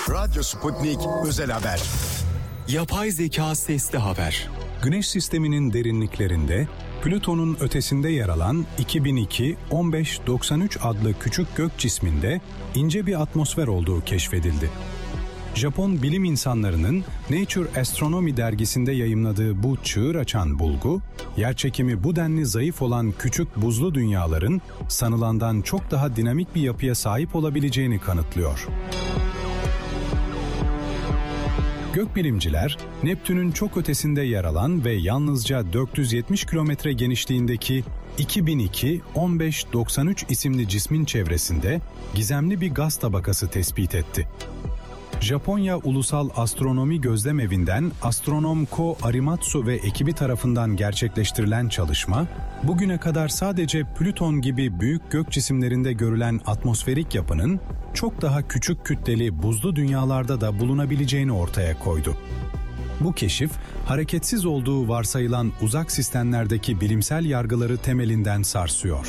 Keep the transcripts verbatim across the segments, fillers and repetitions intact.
Radyo Sputnik Özel Haber. Yapay zeka sesli haber. Güneş sisteminin derinliklerinde, Plüton'un ötesinde yer alan iki bin iki on beş doksan üç adlı küçük gök cisminde ince bir atmosfer olduğu keşfedildi. Japon bilim insanlarının Nature Astronomy dergisinde yayımladığı bu çığır açan bulgu, yerçekimi bu denli zayıf olan küçük buzlu dünyaların sanılandan çok daha dinamik bir yapıya sahip olabileceğini kanıtlıyor. Gökbilimciler, Neptün'ün çok ötesinde yer alan ve yalnızca dört yüz yetmiş kilometre genişliğindeki iki bin iki on beş doksan üç isimli cismin çevresinde gizemli bir gaz tabakası tespit etti. Japonya Ulusal Astronomi Gözlemevi'nden astronom Ko Arimatsu ve ekibi tarafından gerçekleştirilen çalışma, bugüne kadar sadece Plüton gibi büyük gök cisimlerinde görülen atmosferik yapının çok daha küçük kütleli buzlu dünyalarda da bulunabileceğini ortaya koydu. Bu keşif, hareketsiz olduğu varsayılan uzak sistemlerdeki bilimsel yargıları temelinden sarsıyor.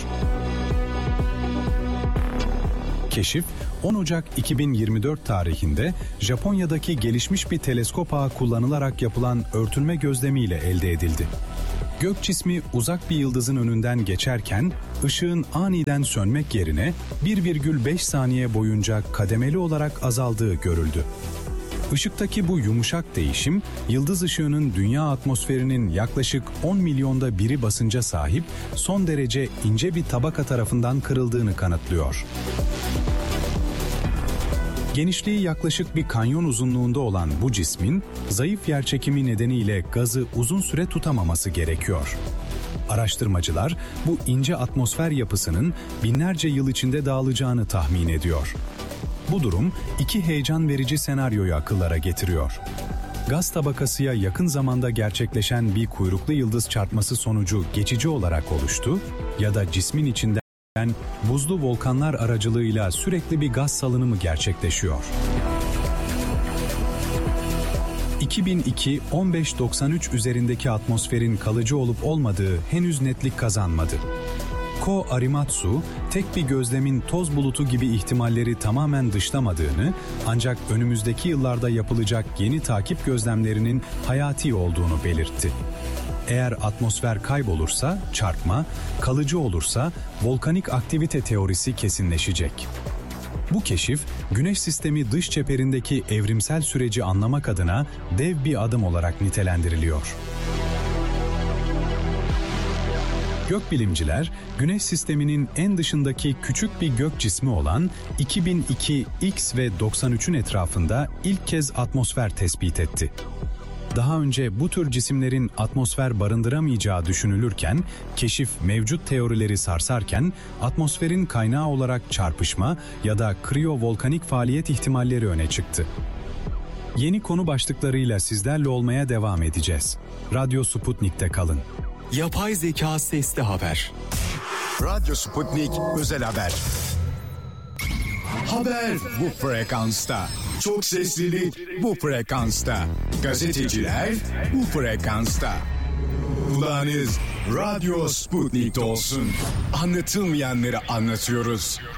Keşif, on Ocak iki bin yirmi dört tarihinde Japonya'daki gelişmiş bir teleskop ağı kullanılarak yapılan örtülme gözlemiyle elde edildi. Gök cismi uzak bir yıldızın önünden geçerken ışığın aniden sönmek yerine bir virgül beş saniye boyunca kademeli olarak azaldığı görüldü. Işıktaki bu yumuşak değişim, yıldız ışığının dünya atmosferinin yaklaşık on milyonda biri basınca sahip son derece ince bir tabaka tarafından kırıldığını kanıtlıyor. Genişliği yaklaşık bir kanyon uzunluğunda olan bu cismin zayıf yerçekimi nedeniyle gazı uzun süre tutamaması gerekiyor. Araştırmacılar bu ince atmosfer yapısının binlerce yıl içinde dağılacağını tahmin ediyor. Bu durum iki heyecan verici senaryoyu akıllara getiriyor. Gaz tabakasıya yakın zamanda gerçekleşen bir kuyruklu yıldız çarpması sonucu geçici olarak oluştu ya da cismin içinden buzlu volkanlar aracılığıyla sürekli bir gaz salınımı gerçekleşiyor. iki bin iki on beş doksan üç üzerindeki atmosferin kalıcı olup olmadığı henüz netlik kazanmadı. Ko Arimatsu, tek bir gözlemin toz bulutu gibi ihtimalleri tamamen dışlamadığını, ancak önümüzdeki yıllarda yapılacak yeni takip gözlemlerinin hayati olduğunu belirtti. Eğer atmosfer kaybolursa çarpma, kalıcı olursa volkanik aktivite teorisi kesinleşecek. Bu keşif, Güneş sistemi dış çeperindeki evrimsel süreci anlamak adına dev bir adım olarak nitelendiriliyor. Gökbilimciler, Güneş sisteminin en dışındaki küçük bir gök cismi olan iki bin iki X ve doksan üçün etrafında ilk kez atmosfer tespit etti. Daha önce bu tür cisimlerin atmosfer barındıramayacağı düşünülürken, keşif mevcut teorileri sarsarken, atmosferin kaynağı olarak çarpışma ya da kriyovolkanik faaliyet ihtimalleri öne çıktı. Yeni konu başlıklarıyla sizlerle olmaya devam edeceğiz. Radyo Sputnik'te kalın. Yapay zeka sesli haber. Radyo Sputnik Özel Haber. Haber bu frekansta. Çok seslilik bu frekansta. Gazeteciler bu frekansta. Kulağınız Radyo Sputnik'te olsun. Anlatılmayanları anlatıyoruz.